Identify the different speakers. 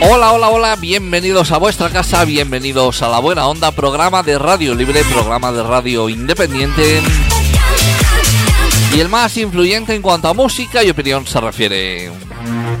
Speaker 1: Hola, hola, hola, bienvenidos a vuestra casa, bienvenidos a La Buena Onda, programa de radio libre, programa de radio independiente y el más influyente en cuanto a música y opinión se refiere.